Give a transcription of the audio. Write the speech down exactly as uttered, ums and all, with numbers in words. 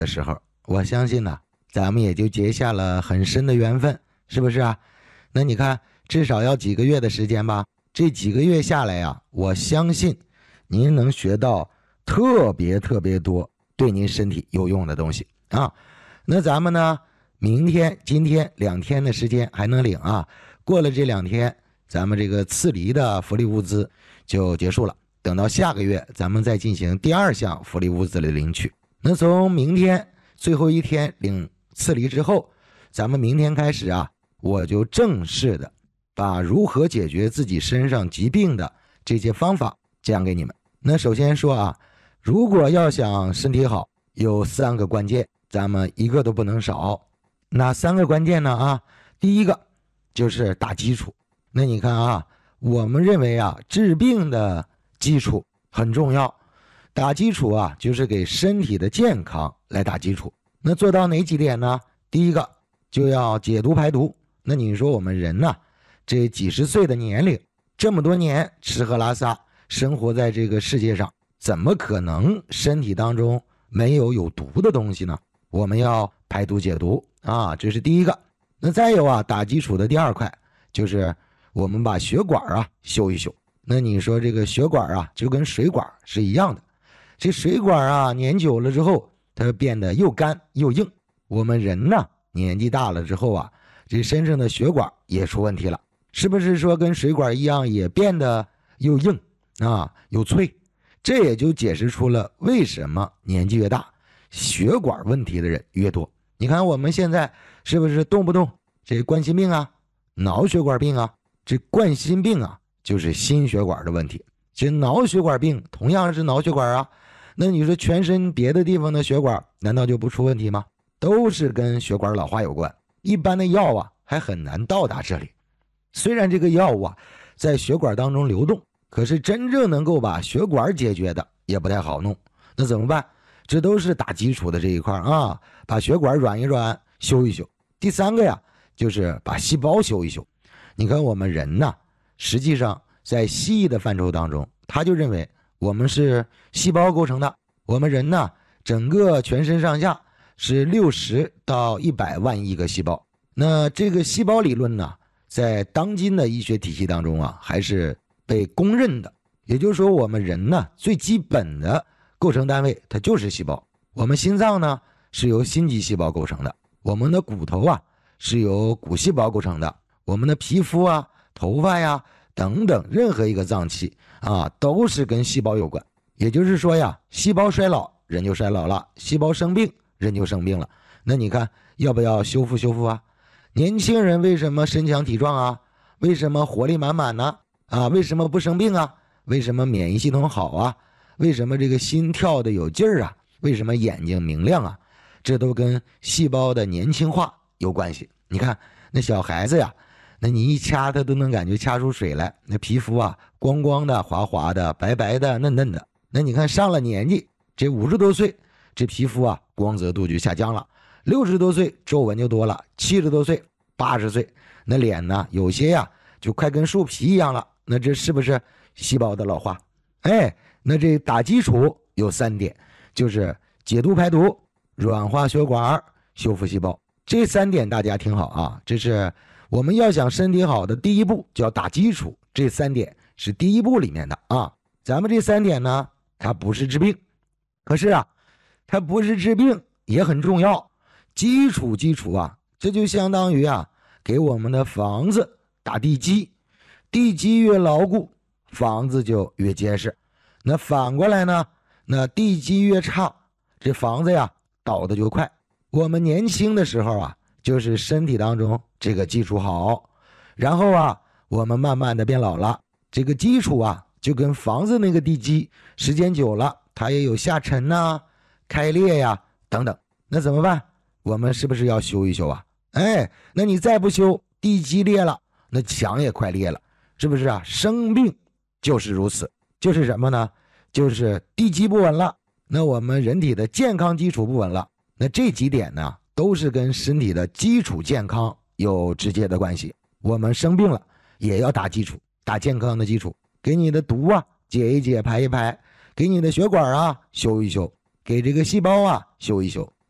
的时候，我相信呢、啊，咱们也就结下了很深的缘分，是不是啊？那你看，至少要几个月的时间吧。这几个月下来呀、啊，我相信您能学到特别特别多对您身体有用的东西啊。那咱们呢，明天、今天两天的时间还能领啊。过了这两天，咱们这个赐梨的福利物资就结束了。等到下个月，咱们再进行第二项福利物资的领取。那从明天最后一天领赐梨之后，咱们明天开始啊，我就正式的把如何解决自己身上疾病的这些方法讲给你们。那首先说啊，如果要想身体好，有三个关键，咱们一个都不能少。哪三个关键呢？啊，第一个就是打基础。那你看啊，我们认为啊，治病的基础很重要，打基础啊，就是给身体的健康来打基础。那做到哪几点呢？第一个就要解毒排毒。那你说我们人呢、啊，这几十岁的年龄，这么多年吃喝拉撒，生活在这个世界上，怎么可能身体当中没有有毒的东西呢？我们要排毒解毒啊，这是第一个。那再有啊，打基础的第二块就是我们把血管啊修一修。那你说这个血管啊，就跟水管是一样的，这水管啊年久了之后，它变得又干又硬。我们人呢，年纪大了之后啊，这身上的血管也出问题了，是不是说跟水管一样也变得又硬啊又脆？这也就解释出了为什么年纪越大血管问题的人越多。你看我们现在是不是动不动这冠心病啊、脑血管病啊？这冠心病啊就是心血管的问题，这脑血管病同样是脑血管啊。那你说全身别的地方的血管难道就不出问题吗？都是跟血管老化有关。一般的药啊还很难到达这里，虽然这个药物啊在血管当中流动，可是真正能够把血管解决的也不太好弄。那怎么办？这都是打基础的这一块啊，把血管软一软，修一修。第三个呀，就是把细胞修一修。你看我们人呢，实际上在西医的范畴当中，他就认为我们是细胞构成的。我们人呢，整个全身上下是六十到一百万亿个细胞。那这个细胞理论呢，在当今的医学体系当中啊，还是被公认的。也就是说，我们人呢，最基本的构成单位它就是细胞。我们心脏呢是由心肌细胞构成的，我们的骨头啊是由骨细胞构成的，我们的皮肤啊、头发呀等等任何一个脏器啊都是跟细胞有关。也就是说呀，细胞衰老人就衰老了，细胞生病人就生病了。那你看要不要修复修复啊？年轻人为什么身强体壮啊？为什么活力满满呢？啊，为什么不生病啊？为什么免疫系统好啊？为什么这个心跳的有劲儿啊？为什么眼睛明亮啊？这都跟细胞的年轻化有关系。你看那小孩子呀，那你一掐他都能感觉掐出水来，那皮肤啊光光的、滑滑的、白白的、嫩嫩的。那你看上了年纪，这五十多岁，这皮肤啊光泽度就下降了；六十多岁皱纹就多了；七十多岁、八十岁，那脸呢有些呀就快跟树皮一样了。那这是不是细胞的老化？哎，那这打基础有三点，就是解毒排毒、软化血管、修复细胞。这三点大家听好啊，这是我们要想身体好的第一步，就要打基础。这三点是第一步里面的啊。咱们这三点呢，它不是治病，可是啊，它不是治病也很重要。基础基础啊，这就相当于啊，给我们的房子打地基，地基越牢固，房子就越结实。那反过来呢，那地基越差，这房子呀倒的就快。我们年轻的时候啊，就是身体当中这个基础好，然后啊，我们慢慢的变老了，这个基础啊就跟房子那个地基，时间久了它也有下沉呐、啊、开裂呀、啊、等等。那怎么办？我们是不是要修一修啊？哎，那你再不修，地基裂了，那墙也快裂了，是不是啊？生病就是如此，就是什么呢？就是地基不稳了，那我们人体的健康基础不稳了。那这几点呢，都是跟身体的基础健康有直接的关系。我们生病了也要打基础，打健康的基础，给你的毒啊解一解排一排，给你的血管啊修一修，给这个细胞啊修一修。